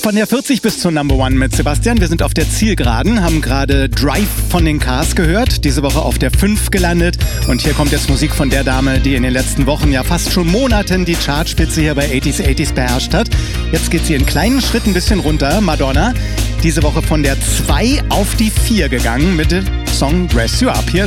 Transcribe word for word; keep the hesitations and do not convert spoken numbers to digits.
Von der vierzig bis zur Number One mit Sebastian. Wir sind auf der Zielgeraden, haben gerade Drive von den Cars gehört, diese Woche auf der fünf gelandet. Und hier kommt jetzt Musik von der Dame, die in den letzten Wochen, ja fast schon Monaten die Chartspitze hier bei achtziger achtziger beherrscht hat. Jetzt geht sie in kleinen Schritten ein bisschen runter. Madonna, diese Woche von der zwei auf die vier gegangen mit dem Song Dress You Up. Hier